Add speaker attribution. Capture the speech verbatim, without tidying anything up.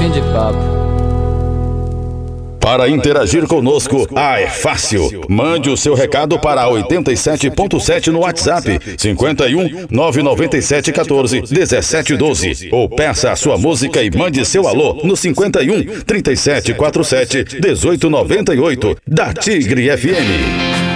Speaker 1: fim de papo.
Speaker 2: Para interagir conosco, ah, é fácil. Mande o seu recado para oitenta e sete ponto sete no WhatsApp, cinquenta e um, nove nove sete, quatorze, dezessete, doze. Ou peça a sua música e mande seu alô no cinquenta e um, trinta e sete, quarenta e sete, dezoito, noventa e oito, da Tigre F M.